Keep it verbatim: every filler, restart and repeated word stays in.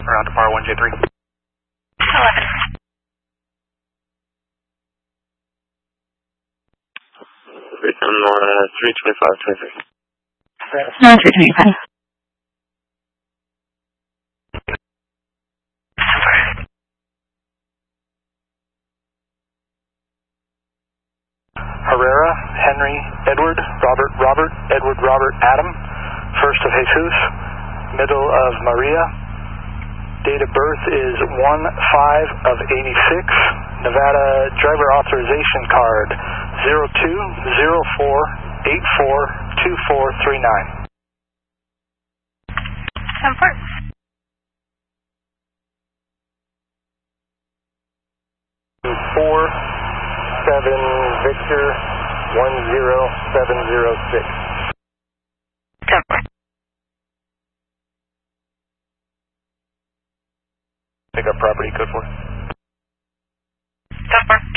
Route to par one J three. eleven. Vietnam uh, three twenty-five twenty-three. No, three twenty-five. Herrera, Henry, Edward, Robert, Robert, Edward, Robert, Adam, first of Jesus, middle of Maria. Date of birth is one five of eighty-six. Nevada driver authorization card zero two zero four eight four two four three nine. ten four. four seven Victor one zero seven zero six. ten four. Pick up property code four. ten four.